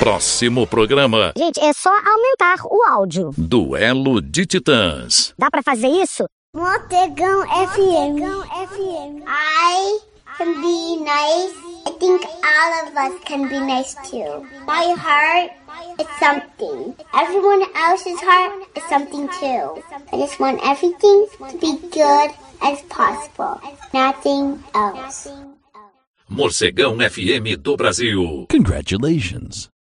Próximo programa. Gente, é só aumentar o áudio. Duelo de Titãs. Dá pra fazer isso? Morcegão FM. I can be nice. I think all of us can be nice too. My heart is something. Everyone else's heart is something too. I just want everything to be good as possible. Nothing else. Morcegão FM do Brasil. Congratulations.